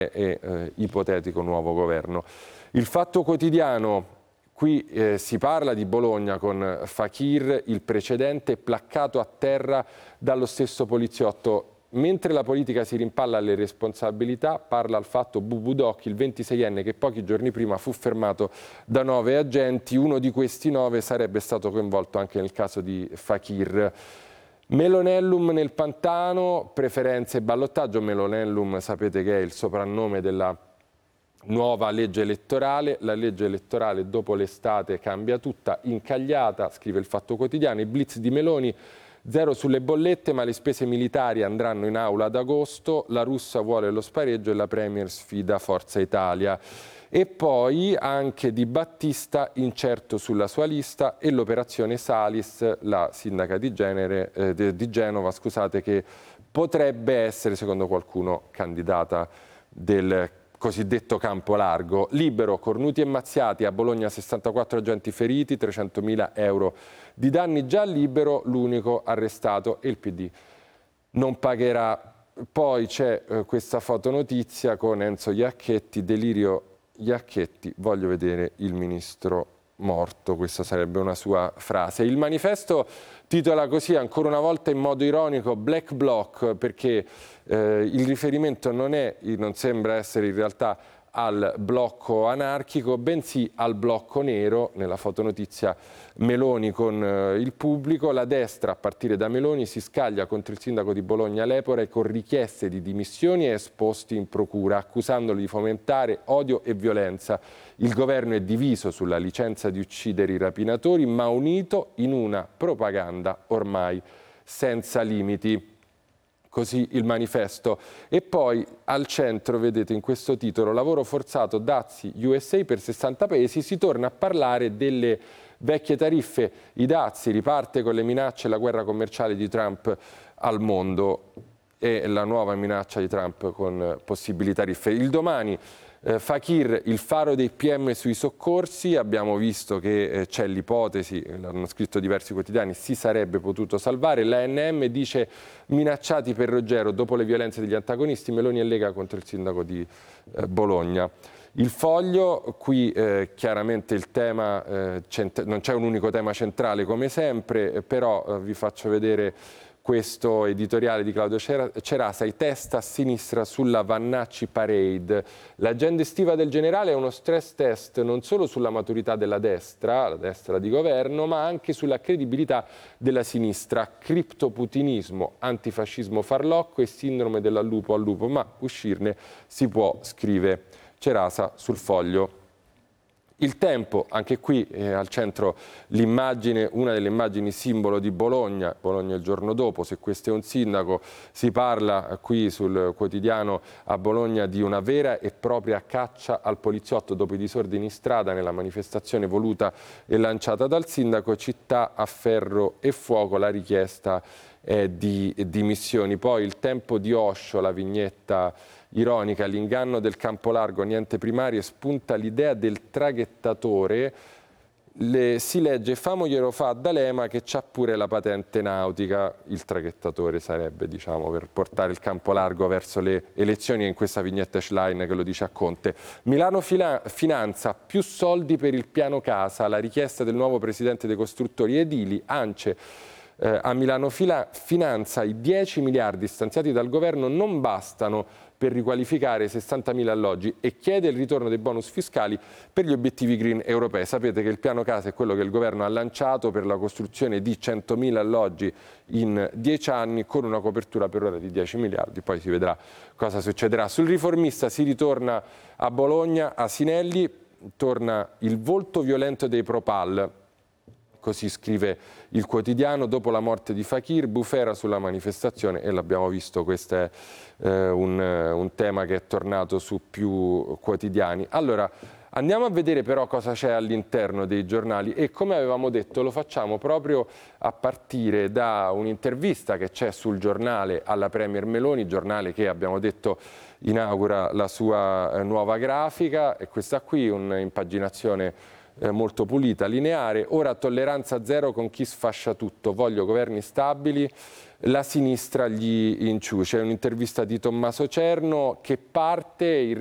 e ipotetico nuovo governo. Il Fatto Quotidiano, qui si parla di Bologna con Fakir, il precedente placcato a terra dallo stesso poliziotto. Mentre la politica si rimpalla le responsabilità, parla al Fatto Bubudocchi, il 26enne che pochi giorni prima fu fermato da 9 agenti. Uno di questi 9 sarebbe stato coinvolto anche nel caso di Fakir. Melonellum nel pantano, preferenze e ballottaggio. Melonellum sapete che è il soprannome della nuova legge elettorale. La legge elettorale dopo l'estate cambia tutta, incagliata, scrive il Fatto Quotidiano. I blitz di Meloni, 0 sulle bollette, ma le spese militari andranno in aula ad agosto. La russa vuole lo spareggio e la Premier sfida Forza Italia. E poi anche Di Battista incerto sulla sua lista e l'operazione Salis, la sindaca di Genova, che potrebbe essere, secondo qualcuno, candidata del cosiddetto campo largo. Libero, Cornuti e Mazziati, a Bologna 64 agenti feriti, 300.000 euro di danni. Già Libero, l'unico arrestato, e il PD non pagherà. Poi c'è questa fotonotizia con Enzo Iacchetti, delirio Iacchetti, voglio vedere il ministro morto, questa sarebbe una sua frase. Il Manifesto titola così, ancora una volta in modo ironico, Black Bloc, perché il riferimento non sembra essere in realtà al blocco anarchico, bensì al blocco nero. Nella fotonotizia Meloni con il pubblico. La destra, a partire da Meloni, si scaglia contro il sindaco di Bologna Lepore con richieste di dimissioni e esposti in procura, accusandolo di fomentare odio e violenza. Il governo è diviso sulla licenza di uccidere i rapinatori, ma unito in una propaganda ormai senza limiti. Così il Manifesto. E poi al centro, vedete in questo titolo, lavoro forzato dazi USA per 60 paesi, si torna a parlare delle vecchie tariffe. I dazi, riparte con le minacce e la guerra commerciale di Trump al mondo e la nuova minaccia di Trump con possibili tariffe. Il Domani, Fakir, il faro dei PM sui soccorsi. Abbiamo visto che c'è l'ipotesi, l'hanno scritto diversi quotidiani, si sarebbe potuto salvare. L'ANM dice minacciati per Ruggero dopo le violenze degli antagonisti, Meloni e Lega contro il sindaco di Bologna. Il Foglio, qui chiaramente il tema, non c'è un unico tema centrale come sempre, però vi faccio vedere questo editoriale di Claudio Cerasa, i test a sinistra sulla Vannacci Parade. L'agenda estiva del generale è uno stress test non solo sulla maturità della destra, la destra di governo, ma anche sulla credibilità della sinistra. Criptoputinismo, antifascismo farlocco e sindrome dell'allupo al lupo, ma uscirne si può, scrive Cerasa sul Foglio. Il Tempo, anche qui al centro l'immagine, una delle immagini simbolo di Bologna, Bologna il giorno dopo. Se questo è un sindaco, si parla qui sul quotidiano a Bologna di una vera e propria caccia al poliziotto dopo i disordini in strada nella manifestazione voluta e lanciata dal sindaco. Città a ferro e fuoco, la richiesta è di dimissioni. Poi il Tempo di Osho, la vignetta ironica, l'inganno del campo largo, niente primarie, spunta l'idea del traghettatore. Si legge, famoglielo fa D'Alema che c'ha pure la patente nautica. Il traghettatore sarebbe, diciamo, per portare il campo largo verso le elezioni, e in questa vignetta Schlein che lo dice a Conte. Milano Finanza, più soldi per il piano casa, la richiesta del nuovo presidente dei costruttori edili. ANCE, a Milano Finanza i 10 miliardi stanziati dal governo non bastano per riqualificare 60.000 alloggi e chiede il ritorno dei bonus fiscali per gli obiettivi green europei. Sapete che il piano casa è quello che il governo ha lanciato per la costruzione di 100.000 alloggi in 10 anni con una copertura per ora di 10 miliardi, poi si vedrà cosa succederà. Sul Riformista si ritorna a Bologna, a Sinelli, torna il volto violento dei Propal. Così scrive il quotidiano, dopo la morte di Fakir, bufera sulla manifestazione, e l'abbiamo visto, questo è un tema che è tornato su più quotidiani. Allora, andiamo a vedere però cosa c'è all'interno dei giornali, e come avevamo detto lo facciamo proprio a partire da un'intervista che c'è sul giornale alla Premier Meloni, giornale che abbiamo detto inaugura la sua nuova grafica, e questa qui, un'impaginazione molto pulita, lineare. Ora tolleranza zero con chi sfascia tutto, voglio governi stabili, la sinistra gli inciuce. È un'intervista di Tommaso Cerno che parte